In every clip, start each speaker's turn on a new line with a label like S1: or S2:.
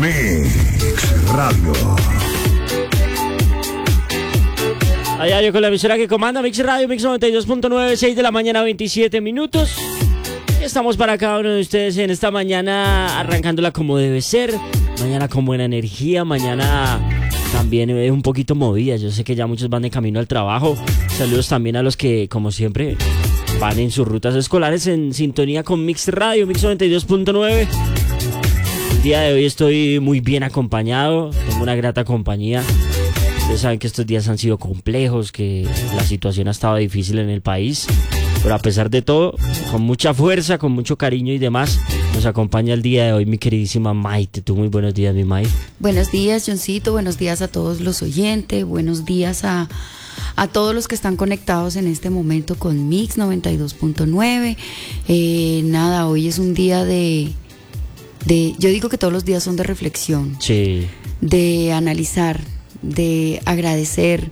S1: Mix Radio.
S2: Allá yo con la emisora que comanda Mix Radio, Mix 92.9, 6 de la mañana, 27 minutos. Estamos para cada uno de ustedes en esta mañana, arrancándola como debe ser. Mañana con buena energía, mañana también un poquito movida. Yo sé que ya muchos van de camino al trabajo. Saludos también a los que, como siempre, van en sus rutas escolares en sintonía con Mix Radio, Mix 92.9. El día de hoy estoy muy bien acompañado, tengo una grata compañía. Ustedes saben que estos días han sido complejos, que la situación ha estado difícil en el país, pero a pesar de todo, con mucha fuerza, con mucho cariño y demás, nos acompaña el día de hoy mi queridísima Maite. Tú muy buenos días, mi Maite.
S3: Buenos días, Johncito, buenos días a todos los oyentes, buenos días a todos los que están conectados en este momento con Mix 92.9. Nada, hoy es un día yo digo que todos los días son de reflexión,
S2: Sí.
S3: de analizar, de agradecer,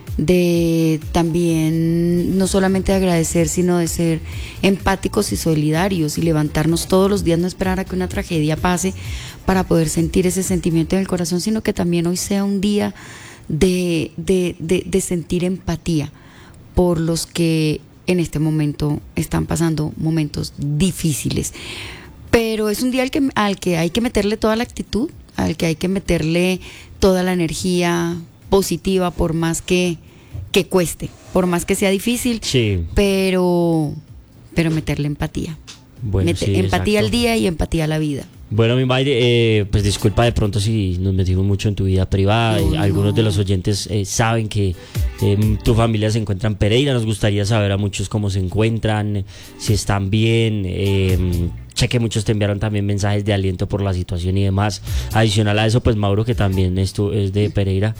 S3: de también no solamente agradecer, sino de ser empáticos y solidarios y levantarnos todos los días, no esperar a que una tragedia pase para poder sentir ese sentimiento en el corazón, sino que también hoy sea un día de sentir empatía por los que en este momento están pasando momentos difíciles. Pero es un día al que hay que meterle toda la actitud, al que hay que meterle toda la energía positiva, por más que cueste, por más que sea difícil,
S2: Sí.
S3: pero meterle empatía.
S2: Bueno, sí,
S3: empatía
S2: exacto.
S3: al día y empatía a la vida.
S2: Bueno, mi Maite, pues disculpa de pronto si nos metimos mucho en tu vida privada.
S3: No.
S2: Algunos de los oyentes saben que tu familia se encuentra en Pereira. Nos gustaría saber a muchos cómo se encuentran, si están bien. Sé que muchos te enviaron también mensajes de aliento por la situación y demás. Adicional a eso, pues Mauro, que también es de Pereira,